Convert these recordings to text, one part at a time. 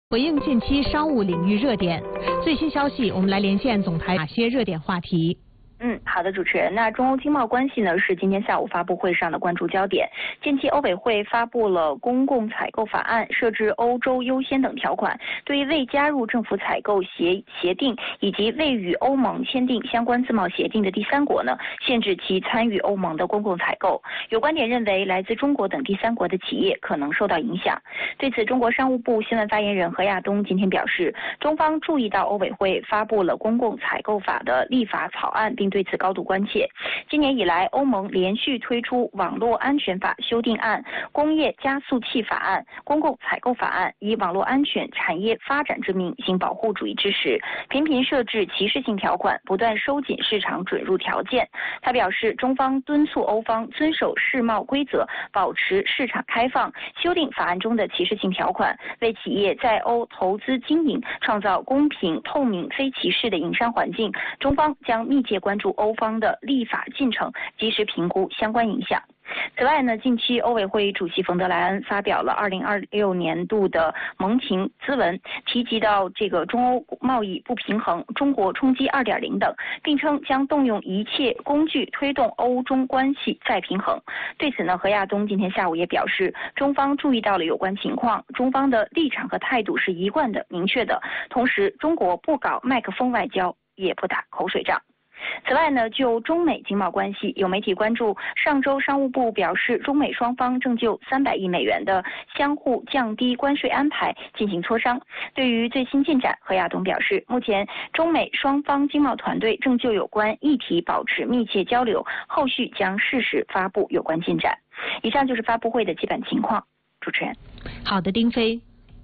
回应近期商务领域热点，最新消息，我们来连线总台哪些热点话题？ 好的，主持人。那中欧经贸关系呢，是今天下午发布会上的关注焦点。近期欧委会发布了公共采购法案，设置欧洲优先等条款，对于未加入政府采购协定以及未与欧盟签订相关自贸协定的第三国呢，限制其参与欧盟的公共采购。有观点认为，来自中国等第三国的企业可能受到影响。对此，中国商务部新闻发言人何亚东今天表示，中方注意到欧委会发布了公共采购法的立法草案，并对此高度关切。今年以来，欧盟连续推出网络安全法修订案、工业加速器法案、公共采购法案，以网络安全产业发展之名行保护主义之实，频频设置歧视性条款，不断收紧市场准入条件。他表示，中方敦促欧方遵守世贸规则，保持市场开放，修订法案中的歧视性条款，为企业在欧投资经营创造公平、透明、非歧视的营商环境。中方将密切关注欧方的立法进程，及时评估相关影响。此外呢，近期欧委会主席冯德莱恩发表了2026年度的盟情咨文，提及到这个中欧贸易不平衡、中国冲击2.0等，并称将动用一切工具推动欧中关系再平衡。对此呢，何亚东今天下午也表示，中方注意到了有关情况，中方的立场和态度是一贯的、明确的，同时中国不搞麦克风外交，也不打口水仗。此外呢，就中美经贸关系，有媒体关注，上周商务部表示，中美双方正就300亿美元的相互降低关税安排进行磋商。对于最新进展，何亚东表示，目前中美双方经贸团队正就有关议题保持密切交流，后续将适时发布有关进展。以上就是发布会的基本情况。主持人。 好的，丁飞。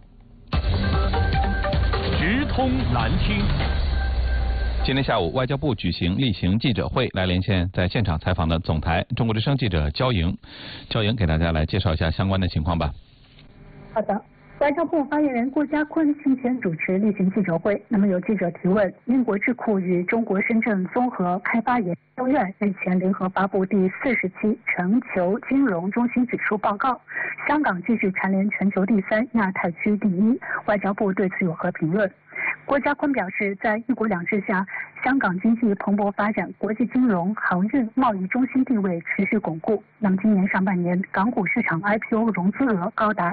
直通南京。 今天下午，外交部举行例行记者会，来连线在现场采访的总台中国之声记者焦莹。焦莹给大家来介绍一下相关的情况吧。 好的，外交部发言人郭家坤今天主持例行记者会。那么有记者提问，英国智库与中国深圳综合开发研究院日前联合发布第40期全球金融中心指数报告，香港继续蝉联全球第3、亚太区第1。外交部对此有何评论？郭家坤表示，在一国两制下，香港经济蓬勃发展，国际金融、航运、贸易中心地位持续巩固。那么今年上半年，港股市场 IPO 融资额高达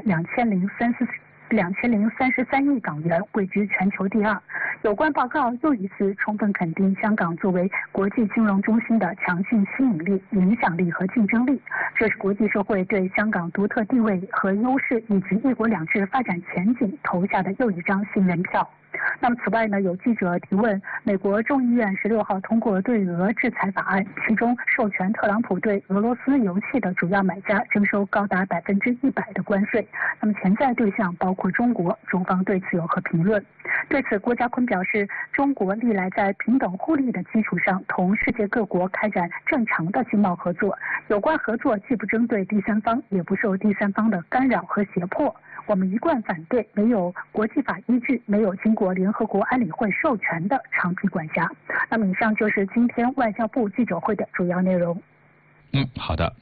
2033亿港元，位居全球第2。有关报告又一次充分肯定香港作为国际金融中心的强劲吸引力、影响力和竞争力，这是国际社会对香港独特地位和优势以及一国两制发展前景投下的又一张信任票。那么此外呢，有记者提问，美国众议院16号通过对俄制裁法案，其中授权特朗普对俄罗斯油气的主要买家征收高达100%的关税，那么潜在对象包括中国，中方对此有何评论？对此，郭家坤表示，中国历来在平等互利的基础上同世界各国开展正常的经贸合作，有关合作既不针对第三方，也不受第三方的干扰和胁迫。我们一贯反对没有国际法依据、没有经过联合国安理会授权的长期管辖。那么以上就是今天外交部记者会的主要内容。 好的。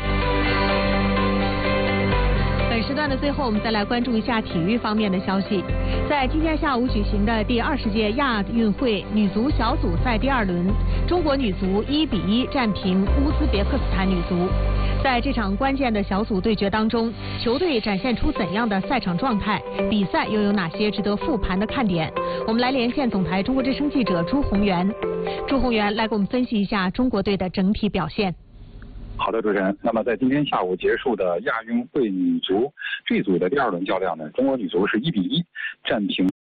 本时段的最后，我们再来关注一下体育方面的消息。在今天下午举行的第20届亚运会女足小组赛第2轮，中国女足1-1战平乌兹别克斯坦女足。在这场关键的小组对决当中，球队展现出怎样的赛场状态？比赛又有哪些值得复盘的看点？我们来连线总台中国之声记者朱宏元。朱宏元来给我们分析一下中国队的整体表现。 好的，主持人。那么在今天下午结束的亚运会女足 G 组的第2轮较量呢，中国女足是1-1战平